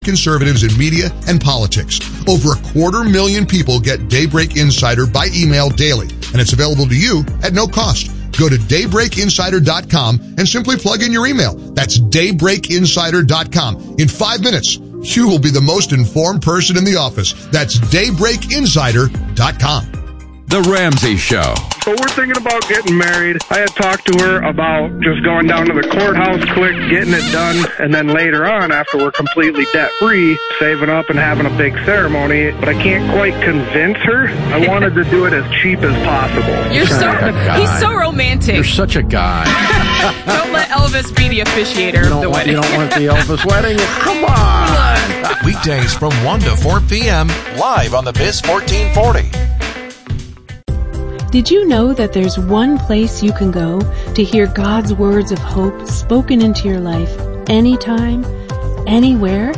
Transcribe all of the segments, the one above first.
conservatives in media and politics. Over 250,000 people get Daybreak Insider by email daily, and it's available to you at no cost. Go to daybreakinsider.com and simply plug in your email. That's daybreakinsider.com. In 5 minutes, you will be the most informed person in the office. That's daybreakinsider.com. The Ramsey Show. So we're thinking about getting married. I had talked to her about just going down to the courthouse quick, getting it done, and then later on, after we're completely debt-free, saving up and having a big ceremony. But I can't quite convince her. I wanted to do it as cheap as possible. He's so romantic. You're such a guy. Don't let Elvis be the officiator of the wedding. You don't want the Elvis wedding? Come on. Weekdays from 1 to 4 p.m. live on the Biz 1440. Did you know that there's one place you can go to hear God's words of hope spoken into your life anytime, anywhere?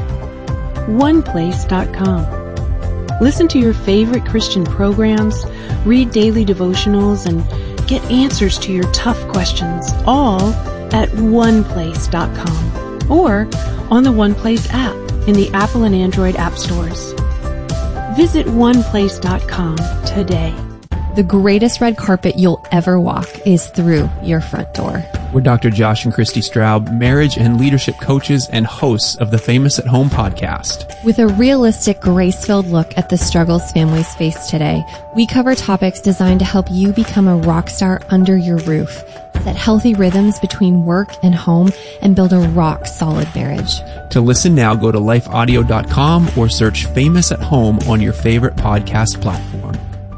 OnePlace.com. Listen to your favorite Christian programs, read daily devotionals, and get answers to your tough questions, all at OnePlace.com or on the OnePlace app in the Apple and Android app stores. Visit OnePlace.com today. The greatest red carpet you'll ever walk is through your front door. We're Dr. Josh and Christy Straub, marriage and leadership coaches and hosts of the Famous at Home podcast. With a realistic, grace-filled look at the struggles families face today, we cover topics designed to help you become a rock star under your roof, set healthy rhythms between work and home, and build a rock-solid marriage. To listen now, go to lifeaudio.com or search Famous at Home on your favorite podcast platform.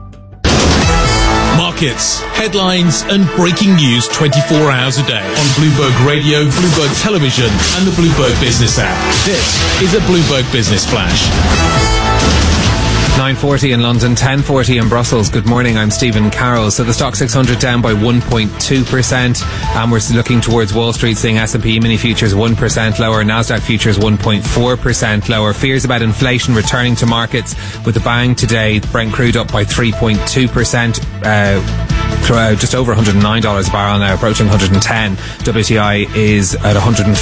Markets, headlines, and breaking news 24 hours a day on Bloomberg Radio, Bloomberg Television, and the Bloomberg Business app. This is a Bloomberg Business Flash. 9:40 in London, 10:40 in Brussels. Good morning, I'm Stephen Carroll. So the stock 600 down by 1.2%, and we're looking towards Wall Street, seeing S&P mini futures 1% lower, Nasdaq futures 1.4% lower. Fears about inflation returning to markets with a bang today. Brent crude up by 3.2%, just over $109 a barrel now, approaching 110. WTI is at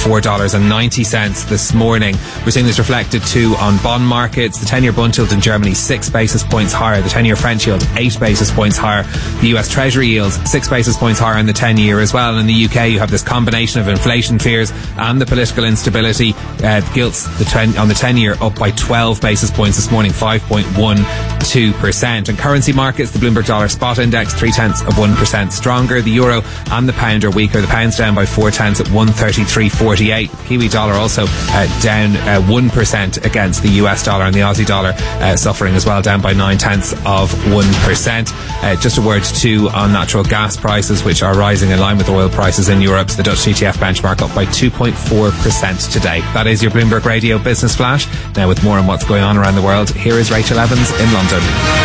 $104.90 this morning. We're seeing this reflected too on bond markets. The 10-year bund yield in Germany 6 basis points higher. The 10-year French yield 8 basis points higher. The US Treasury yields 6 basis points higher in the 10-year as well. And in the UK, you have this combination of inflation fears and the political instability. Gilts on the 10-year up by 12 basis points this morning, 5.12%. And currency markets, the Bloomberg Dollar Spot Index 0.3% stronger. The euro and the pound are weaker. The pound's down by 0.4 at 133.48. The Kiwi dollar also down 1% against the US dollar, and the Aussie dollar suffering as well, down by 0.9%. Just a word too on natural gas prices, which are rising in line with oil prices in Europe. So the Dutch TTF benchmark up by 2.4% today. That is your Bloomberg Radio Business Flash. Now with more on what's going on around the world, here is Rachel Evans in London.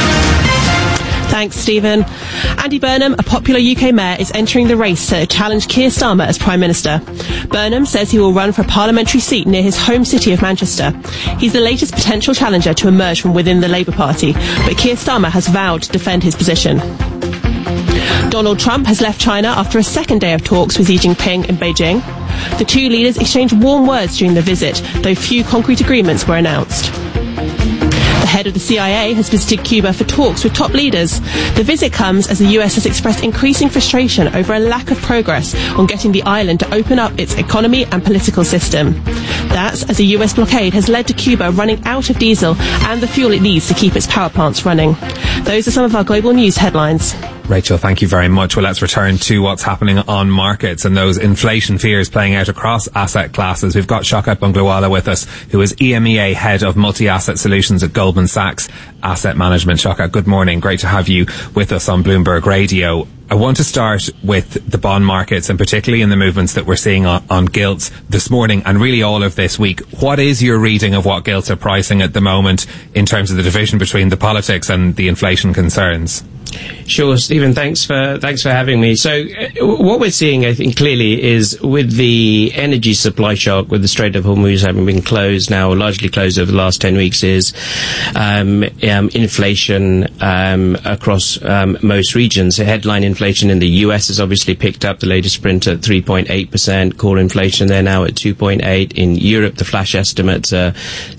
Thanks, Stephen. Andy Burnham, a popular UK mayor, is entering the race to challenge Keir Starmer as Prime Minister. Burnham says he will run for a parliamentary seat near his home city of Manchester. He's the latest potential challenger to emerge from within the Labour Party, but Keir Starmer has vowed to defend his position. Donald Trump has left China after a second day of talks with Xi Jinping in Beijing. The two leaders exchanged warm words during the visit, though few concrete agreements were announced. The head of the CIA has visited Cuba for talks with top leaders. The visit comes as the US has expressed increasing frustration over a lack of progress on getting the island to open up its economy and political system. That's as a US blockade has led to Cuba running out of diesel and the fuel it needs to keep its power plants running. Those are some of our global news headlines. Rachel, thank you very much. Well, let's return to what's happening on markets and those inflation fears playing out across asset classes. We've got Shaukat Bunglawala with us, who is EMEA Head of Multi-Asset Solutions at Goldman Sachs Asset Management. Shaukat, good morning. Great to have you with us on Bloomberg Radio. I want to start with the bond markets, and particularly in the movements that we're seeing on gilts this morning and really all of this week. What is your reading of what gilts are pricing at the moment in terms of the division between the politics and the inflation concerns? Sure, Stephen. Thanks for having me. So, what we're seeing, I think, clearly is with the energy supply shock, with the Strait of Hormuz having been closed now, or largely closed over the last 10 weeks, is inflation across most regions. The headline inflation in the US has obviously picked up. The latest print at 3.8%. Core inflation there now at 2.8%. In Europe, the flash estimates are